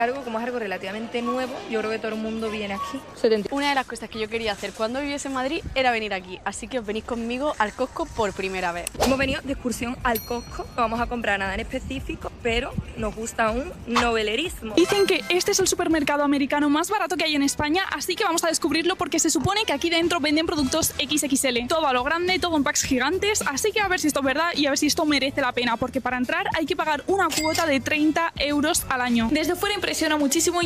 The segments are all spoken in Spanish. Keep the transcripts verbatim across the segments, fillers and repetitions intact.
Algo como es algo relativamente nuevo, yo creo que todo el mundo viene aquí. Una de las cosas que yo quería hacer cuando viviese en Madrid era venir aquí, así que os venís conmigo al Costco por primera vez. Hemos venido de excursión al Costco, no vamos a comprar nada en específico, pero nos gusta un novelerismo. Dicen que este es el supermercado americano más barato que hay en España, así que vamos a descubrirlo porque se supone que aquí dentro venden productos equis equis ele. Todo a lo grande, todo en packs gigantes, así que a ver si esto es verdad y a ver si esto merece la pena, porque para entrar hay que pagar una cuota de treinta euros al año. Desde fuera impresiona muchísimo.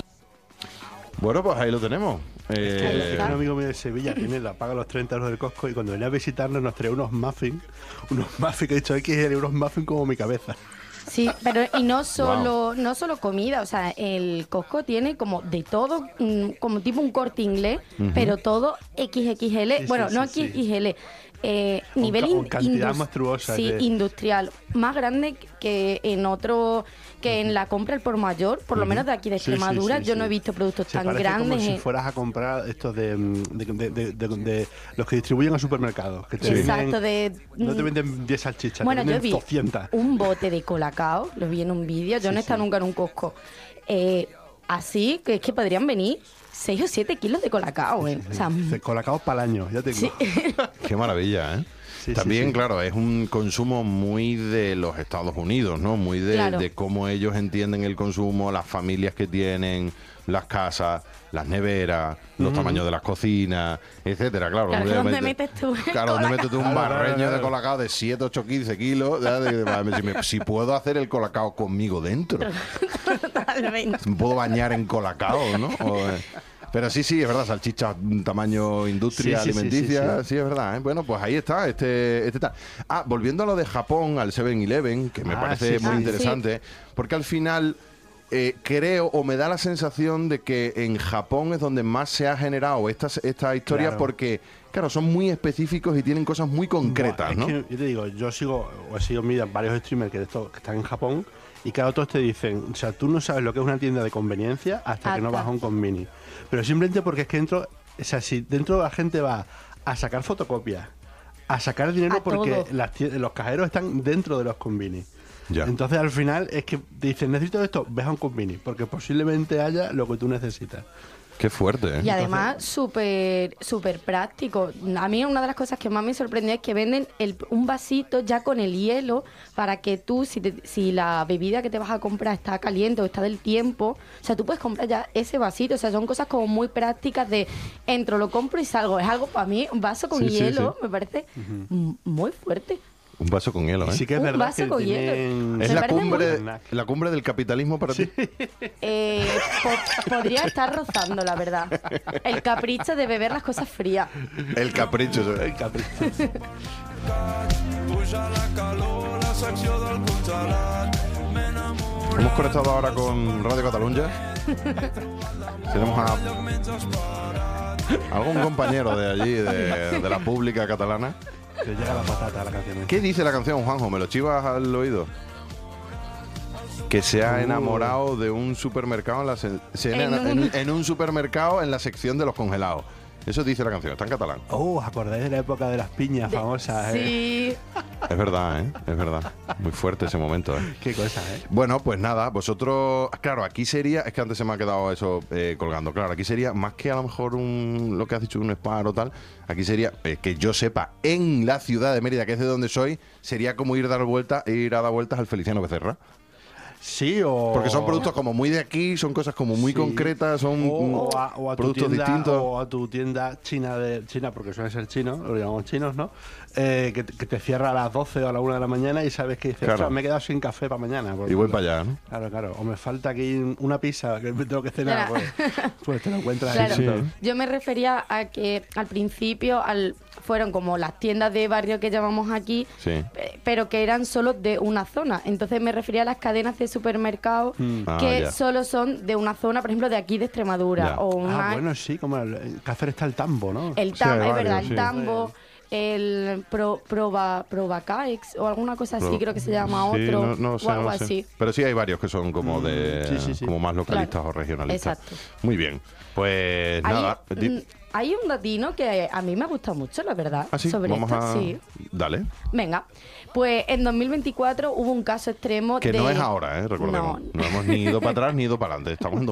Bueno, pues ahí lo tenemos. Eh... Un amigo mío de Sevilla tiene la paga los treinta euros del Costco y cuando venía a visitarnos nos trae unos muffins, unos muffins que he dicho equis ele, unos muffins como mi cabeza. Sí, pero y no solo, Wow. no solo comida, o sea, el Costco tiene como de todo, mm, como tipo un Corte Inglés, Ujú. pero todo equis equis ele, Sí, sí, bueno, sí, no sí. equis equis ele, eh, nivel ca- con in- cantidades indus- monstruosas sí, de- industrial, más grande que en otro, que en la compra al por mayor, por lo Ujú. menos de aquí de Sí, sí, Extremadura, sí, yo sí. no he visto productos Se tan parece grandes. como si en- fueras a comprar estos de, de, de, de- de- de los que distribuyen a supermercados. Que te Exacto, venden- de... No te mm, venden diez salchichas, Bueno, te yo venden vi doscientas. un bote de colacao, lo vi en un vídeo, yo Sí, no he estado sí. nunca en un Costco. Eh, así que es que podrían venir seis o siete kilos de colacao, ¿eh? O sea, Se- Colacao para el año, ya tengo. sí. Qué maravilla, ¿eh? Sí, También, sí, sí. claro, es un consumo muy de los Estados Unidos, ¿no? Muy de, Claro. de cómo ellos entienden el consumo, las familias que tienen, las casas, las neveras, los tamaños de las cocinas, etcétera. Claro, Claro, obviamente- ¿dónde metes tú el Claro, ¿dónde metes tú un Claro, claro, barreño claro. de colacao de siete, ocho, quince kilos? Ya, de- de- si, me- si puedo hacer el colacao conmigo dentro. Totalmente. Me puedo bañar en colacao, ¿no? O, eh, pero sí, sí, es verdad, salchicha mm, tamaño industria Sí, sí, sí, alimenticia, sí, sí, sí. es verdad. ¿eh? Bueno, pues ahí está, este, este tal. Ah, volviendo a lo de Japón, al seven eleven, que me Ah, parece sí, muy sí. interesante, porque al final eh, creo o me da la sensación de que en Japón es donde más se ha generado esta, esta historia Claro. porque, claro, son muy específicos y tienen cosas muy concretas, Buah, ¿no? es que yo te digo, yo sigo, o he sido mira, varios streamers que, de estos que están en Japón y cada otros te dicen, o sea, tú no sabes lo que es una tienda de conveniencia hasta que no Hasta. vas a un conveni. Pero simplemente porque es que dentro, o sea, si dentro la gente va a sacar fotocopias, a sacar dinero A porque todo. las tie- los cajeros están dentro de los convenis. Ya. Entonces al final es que te dicen, necesito esto, ves a un conveni, porque posiblemente haya lo que tú necesitas. Qué fuerte, ¿eh? Y además, súper súper práctico. A mí una de las cosas que más me sorprendió es que venden el- un vasito ya con el hielo para que tú, si, te- si la bebida que te vas a comprar está caliente o está del tiempo, o sea, tú puedes comprar ya ese vasito. O sea, son cosas como muy prácticas de entro, lo compro y salgo. Es algo para mí, un vaso con Sí, sí, hielo, sí. me parece m- muy fuerte. Un vaso con hielo, Y ¿eh? sí que es Un verdad vaso que con hielo. tienen... Es Me la parece cumbre, muy- la cumbre del capitalismo para ti. Eh, po- podría estar rozando, la verdad. El capricho de beber las cosas frías. El capricho. ¿sabes? El capricho. Hemos conectado ahora con Radio Catalunya. Tenemos a algún compañero de allí, de, de la pública catalana. Que llega la patata a la canción. ¿Qué dice la canción, Juanjo? ¿Me lo chivas al oído? Que se ha Uh. enamorado de un supermercado en, la se- se En ena- un- en- en un supermercado en la sección de los congelados. Eso dice la canción, está en catalán. Oh, ¿os acordáis de la época de las piñas famosas? eh? Sí. Es verdad, ¿eh? Es verdad. Muy fuerte ese momento, ¿eh? Qué cosa, ¿eh? Bueno, pues nada, vosotros... Claro, aquí sería... Es que antes se me ha quedado eso eh, colgando. Claro, aquí sería, más que a lo mejor un lo que has dicho, un spa o tal, aquí sería, eh, que yo sepa, en la ciudad de Mérida, que es de donde soy, sería como ir a dar vueltas, ir a dar vueltas al Feliciano Becerra. Sí, o... Porque son productos como muy de aquí, son cosas como muy Sí. concretas, son O, o a, o a tu productos tienda, distintos. o a tu tienda china, de China, porque suelen ser chinos, lo llamamos chinos, ¿no? Eh, que, te- que te cierra a las doce o a la una de la mañana y sabes que dices, Claro. "Ostras, me he quedado sin café para mañana. por Y voy ejemplo". para allá, ¿no? Claro, claro. O me falta aquí una pizza que me tengo que cenar. Claro. Pues, pues te lo encuentras Claro, ahí. sí. yo me refería a que al principio al, fueron como las tiendas de barrio que llamamos aquí, Sí. eh, pero que eran solo de una zona. Entonces me refería a las cadenas de supermercados Ah, que ya. solo son de una zona, por ejemplo, de aquí de Extremadura. Ya. O una, Ah, bueno, sí, como el, en Cáceres está el tambo, ¿no? el Sí, tambo, hay es verdad, varios, el sí. tambo, el pro, proba, probacaex o alguna cosa así, Pro- creo que se llama Sí, otro, no, no sé, o algo no sé. así. Pero sí hay varios que son como de sí, sí, sí. como más localistas Claro. o regionalistas. Exacto. Muy bien. Pues Hay, nada. di- mm, hay un datino que a mí me gusta mucho, la verdad, Ah, sí, sobre vamos esto. a... Sí. Dale. Venga, pues en dos mil veinticuatro hubo un caso extremo Que de... no es ahora, ¿eh? Recordemos. No. No hemos ni ido para atrás ni ido para adelante. Estamos en